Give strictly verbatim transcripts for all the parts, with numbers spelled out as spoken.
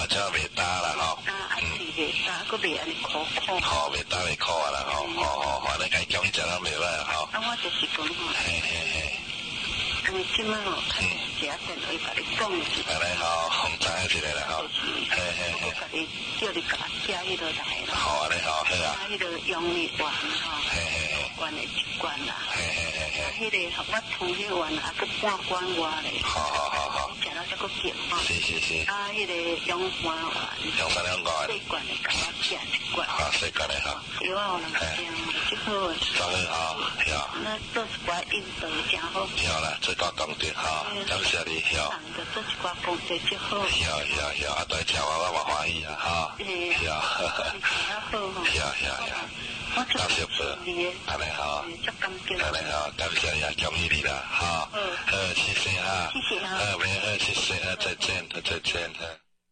嘛只袂打啦吼。 打啊是袂打，佫袂安尼苦苦。 吼，袂打袂苦啊啦吼，吼吼，反正甲伊讲伊食得袂歹啊吼。 啊，我就是讲吼。 嘿嘿嘿。 因为即摆吼，较食电话甲你讲一下。 安尼吼，红知一个啦吼。嘿嘿嘿。 我甲你叫你甲食迄落来啦。 好安尼吼，好啊。 迄个用力丸吼。 嘿嘿嘿。 罐的一罐啦。 嘿嘿嘿嘿。 迄个我通迄丸啊，佮半罐外咧。 好好好好。 食了才佮咸吼。 是是是。 啊，迄个用三丸。 用三两罐。 四罐的甲我食一罐。 好，四罐的哈。 药啊，有人食，即好。 真好，有。 那做一寡运动真好。 有啦，做到功德哈，感谢你有。 做做一寡功德就好。 有有有，啊，对，吃我我嘛欢喜啊哈。有。有有有。感谢不？安尼哈。安尼哈，感谢你啊，恭喜你啦哈。好，谢谢哈。 谢谢哈。 好，没有，谢谢啊，再见，再见哈。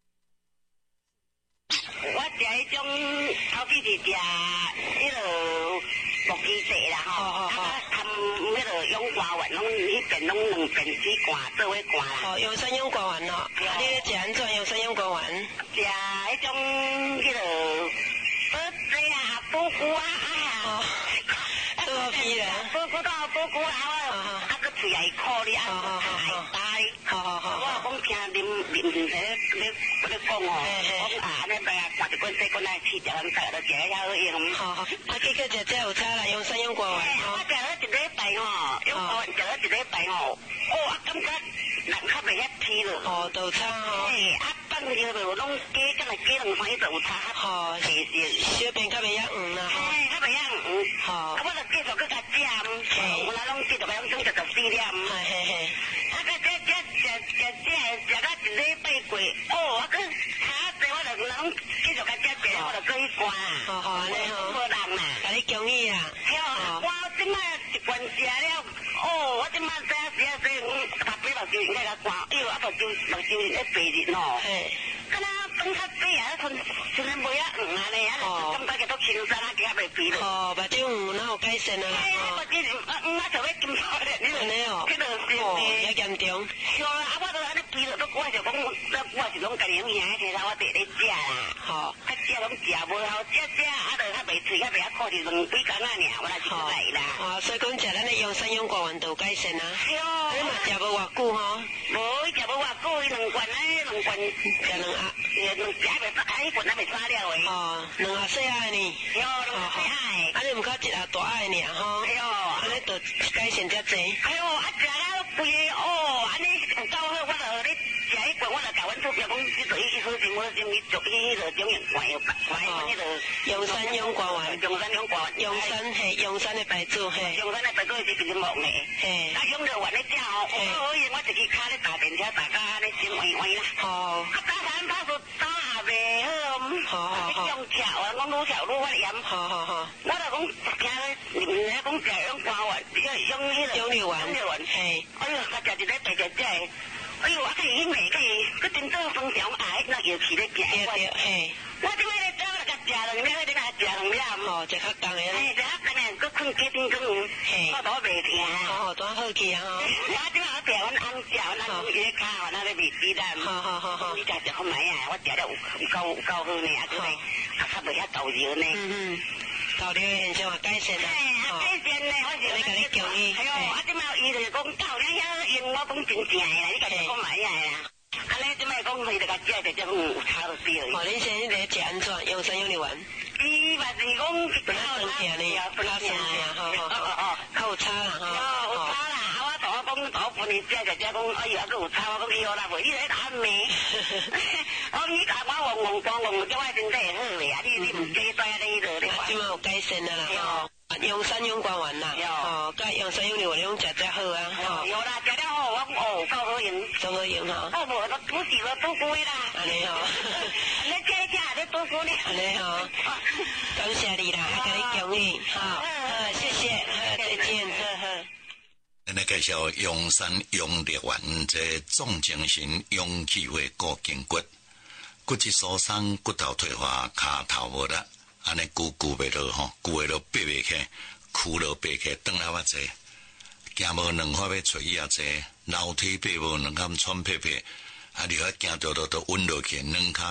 我食迄种头皮是食迄落木鸡茶啦吼，啊，含迄落永瓜丸，拢迄边拢两边子罐做伙罐啦。 哦，永山永瓜丸咯，啊，你咧食安怎永山永瓜丸？ 食迄种迄落保济啊，保骨啊，哎呀， 多皮啦， 保骨到保骨啦，我啊个嘴爱苦哩，啊海带， 好好好， 我讲听啉啉唔使咧咧讲哦，讲啊安尼白啊，看一罐这罐来吃掉，咱大家都食了好用。 好好，啊，结果食这有差啦，永山永瓜丸。 我食了一礼拜吼，永瓜丸食了一礼拜吼，哦，我感觉人较袂遐皮咯。 哦，都有差吼。 嘿，啊，放尿就拢加，敢若加两三日就有差。 吼， 是是。 小便较袂遐黄啦。 嘿，较袂遐黄。 好。 啊，我就继续搁甲食，有来拢继续来拢总食十四粒。 嘿嘿嘿。 啊，搁这这食食这食到一礼拜过，哦，我搁差济，我就拢继续甲食食，我就搁去关啊。 好好安尼吼。 无人啦。 甲你恭喜啦。 嘿哦，我即摆一罐食了，哦，我即摆食食食，头八目睭应该甲关，哎呦，啊目睭目睭咧白日喏。嘿。敢若放较短啊，剩剩然袂遐黄安尼，啊，感觉个都轻松啊，加袂肥咯。 哦，目睭有哪有改善啊？ 哎，目睭黄啊，就要金泡咧，你安尼哦。 迄落是哦，遐严重。 是啊，啊，我都安尼肥了，都我就讲，我是拢家己拢兄摕来我伫咧食啦。好。较食拢食无好，食食啊，就较袂脆，较袂遐苦，就两几工啊尔，我来就来啦。 哦，所以讲食咱的永山永瓜丸都有改善啊。 是哦。 你嘛食无偌久吼？ 无，食无偌久，伊两罐啊，两罐食两盒， 两食还袂啊，迄罐还袂三了诶。 哦，两盒细盒呢。 哟，两盒细盒。 啊，你毋较一盒大盒尔吼？ 哎哟， 安尼就改善遮济。 哎哟，啊食了规个哦，安尼有够好，我就咧食迄罐，我就甲阮厝边讲，即个伊好心好心，伊做伊迄个种样罐又罐迄个永山永瓜丸， 永山永瓜丸， 永山嘿，永山的牌子嘿， 永山的牌子是比较木的，嘿，啊永乐丸咧食哦，好好用，我一支骹咧打电车，大家安尼真歪歪啦。好，啊打三打四打也袂好，好好好，用跳啊，我愈跳愈发炎。好好好，我就讲听咧，你们咧讲食永瓜丸，用迄个永乐丸，永乐丸，嘿，哎呦，我食一礼拜食这。哎呦，啊，可以迄味，可以，佮真正风条啊，那药气咧食。对对，嘿。我即摆咧走来甲食两粒，你甲食两粒。哦，食较重诶。嘿，食较重诶，佮困几点钟？嘿。我都袂疼。哦，多好气啊！吼。我即摆我食阮翁食，阮翁伊咧骹，阮咧袂死咱。好好好好。你食食好买啊！我食了有有够有够好呢，啊，佮咧啊，较袂遐豆热呢。嗯嗯。豆热现象啊，改善啦。嘿，啊，改善呢，我是咧甲你讲伊。哎呦，啊，即摆伊就是讲豆了遐用，我讲真正诶啦，你甲食好买啊啦。啊，你即摆讲伊就甲食就种有差就对了。哦，恁先咧食安怎？永山永利丸。伊嘛是讲本来生疼呢，本来生疼，好好好，较有差啦，吼。有差啦，啊，我同我讲，同我分你食就食讲，哎呦，啊，佮有差，我讲有啦，无，伊咧打咩？我你甲我旺旺光旺，叫我身体会好诶啊！你你唔记在你落咧。即摆有改善啊啦，吼。永山永瓜丸啦，哦，甲永山永利丸拢食只好啊，吼。有啦，食了好，我讲哦，够好用，真好用吼。哦，无，都不是了，多贵啦。安尼吼，你吃吃，你多贵咧。安尼吼，感谢你啦，甲你恭喜，好，好，谢谢，再见，呵呵。 咱来介绍永山永利丸，这重精神勇气会固筋骨，骨质疏松、骨头退化、骹头无力。安尼久久袂落吼，久会落爬袂起，屈落爬起，转来偌济，行无两法要找伊啊济，楼梯爬无两坎喘爬爬，啊，你啊行着着都稳落去，两骹